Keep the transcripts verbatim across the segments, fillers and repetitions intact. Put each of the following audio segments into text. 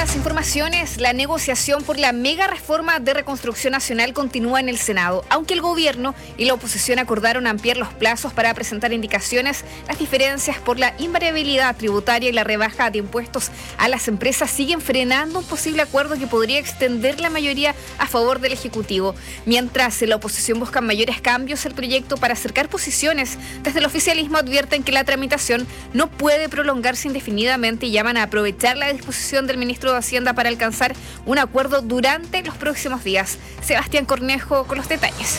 otras informaciones, la negociación por la mega reforma de reconstrucción nacional continúa en el Senado. Aunque el gobierno y la oposición acordaron ampliar los plazos para presentar indicaciones, las diferencias por la invariabilidad tributaria y la rebaja de impuestos a las empresas siguen frenando un posible acuerdo que podría extender la mayoría a favor del Ejecutivo. Mientras la oposición busca mayores cambios al proyecto para acercar posiciones, desde el oficialismo advierten que la tramitación no puede prolongarse indefinidamente y llaman a aprovechar la disposición del ministro de Hacienda para alcanzar un acuerdo durante los próximos días. Sebastián Cornejo con los detalles.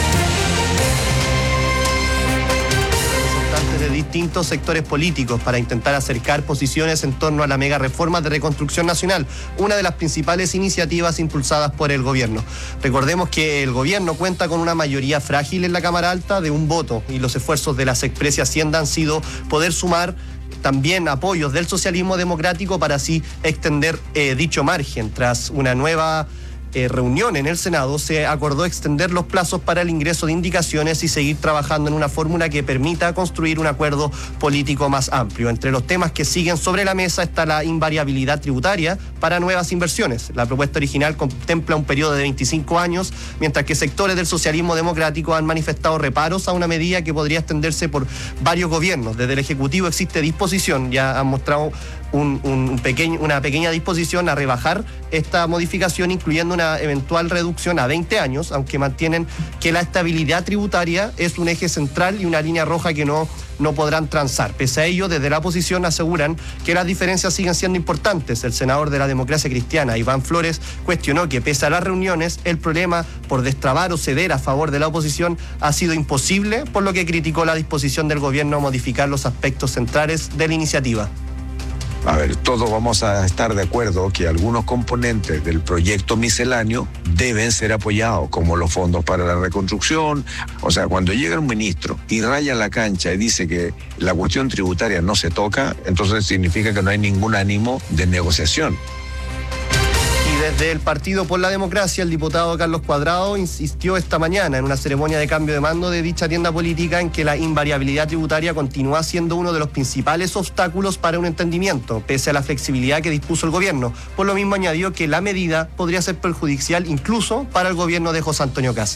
De distintos sectores políticos para intentar acercar posiciones en torno a la mega reforma de reconstrucción nacional, una de las principales iniciativas impulsadas por el gobierno. Recordemos que el gobierno cuenta con una mayoría frágil en la Cámara Alta de un voto y los esfuerzos de la Sexpresi y Hacienda han sido poder sumar también apoyos del socialismo democrático para así extender eh, dicho margen. Tras una nueva Eh, reunión en el Senado, se acordó extender los plazos para el ingreso de indicaciones y seguir trabajando en una fórmula que permita construir un acuerdo político más amplio. Entre los temas que siguen sobre la mesa está la invariabilidad tributaria para nuevas inversiones. La propuesta original contempla un periodo de veinticinco años, mientras que sectores del socialismo democrático han manifestado reparos a una medida que podría extenderse por varios gobiernos. Desde el Ejecutivo existe disposición, ya han mostrado un, un pequeño, una pequeña disposición a rebajar esta modificación, incluyendo una eventual reducción a veinte años, aunque mantienen que la estabilidad tributaria es un eje central y una línea roja que no, no podrán transar. Pese a ello, desde la oposición aseguran que las diferencias siguen siendo importantes. El senador de la Democracia Cristiana, Iván Flores, cuestionó que pese a las reuniones, el problema por destrabar o ceder a favor de la oposición ha sido imposible, por lo que criticó la disposición del gobierno a modificar los aspectos centrales de la iniciativa. A ver, todos vamos a estar de acuerdo que algunos componentes del proyecto misceláneo deben ser apoyados, como los fondos para la reconstrucción. O sea, cuando llega un ministro y raya la cancha y dice que la cuestión tributaria no se toca, entonces significa que no hay ningún ánimo de negociación. Desde el Partido por la Democracia, el diputado Carlos Cuadrado insistió esta mañana en una ceremonia de cambio de mando de dicha tienda política en que la invariabilidad tributaria continúa siendo uno de los principales obstáculos para un entendimiento, pese a la flexibilidad que dispuso el gobierno. Por lo mismo añadió que la medida podría ser perjudicial incluso para el gobierno de José Antonio Kast.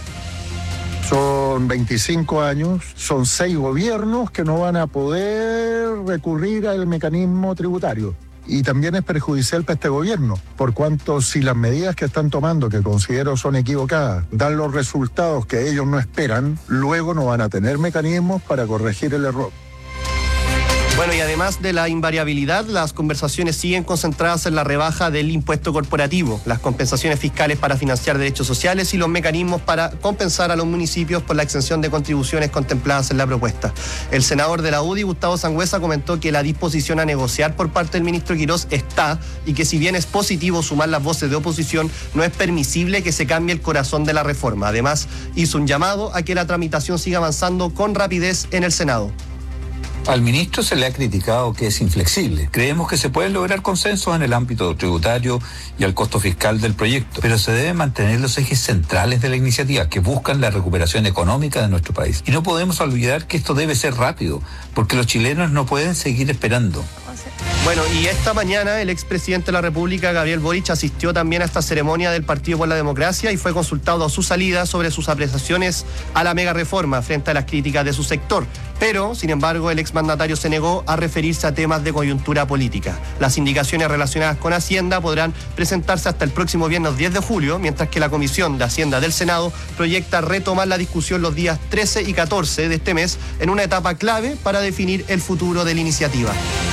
Son veinticinco años, son seis gobiernos que no van a poder recurrir al mecanismo tributario. Y también es perjudicial para este gobierno, por cuanto si las medidas que están tomando, que considero son equivocadas, dan los resultados que ellos no esperan, luego no van a tener mecanismos para corregir el error. Bueno, y además de la invariabilidad, las conversaciones siguen concentradas en la rebaja del impuesto corporativo, las compensaciones fiscales para financiar derechos sociales y los mecanismos para compensar a los municipios por la exención de contribuciones contempladas en la propuesta. El senador de la U D I, Gustavo Sangüesa, comentó que la disposición a negociar por parte del ministro Quirós está y que si bien es positivo sumar las voces de oposición, no es permisible que se cambie el corazón de la reforma. Además, hizo un llamado a que la tramitación siga avanzando con rapidez en el Senado. Al ministro se le ha criticado que es inflexible. Creemos que se pueden lograr consensos en el ámbito tributario y al costo fiscal del proyecto, pero se deben mantener los ejes centrales de la iniciativa que buscan la recuperación económica de nuestro país. Y no podemos olvidar que esto debe ser rápido, porque los chilenos no pueden seguir esperando. Bueno, y esta mañana el expresidente de la República, Gabriel Boric, asistió también a esta ceremonia del Partido por la Democracia y fue consultado a su salida sobre sus apreciaciones a la mega reforma frente a las críticas de su sector. Pero, sin embargo, el exmandatario se negó a referirse a temas de coyuntura política. Las indicaciones relacionadas con Hacienda podrán presentarse hasta el próximo viernes diez de julio, mientras que la Comisión de Hacienda del Senado proyecta retomar la discusión los días trece y catorce de este mes en una etapa clave para definir el futuro de la iniciativa.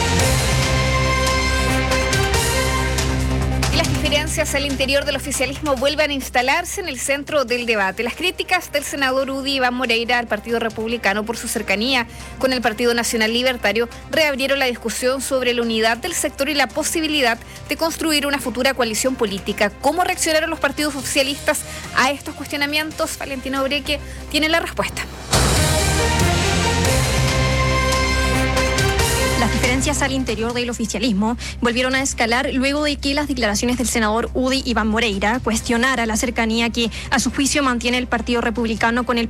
Las diferencias al interior del oficialismo vuelven a instalarse en el centro del debate. Las críticas del senador U D I Iván Moreira al Partido Republicano por su cercanía con el Partido Nacional Libertario reabrieron la discusión sobre la unidad del sector y la posibilidad de construir una futura coalición política. ¿Cómo reaccionaron los partidos oficialistas a estos cuestionamientos? Valentina Obreque tiene la respuesta. Las diferencias al interior del oficialismo volvieron a escalar luego de que las declaraciones del senador U D I Iván Moreira cuestionara la cercanía que, a su juicio, mantiene el Partido Republicano con el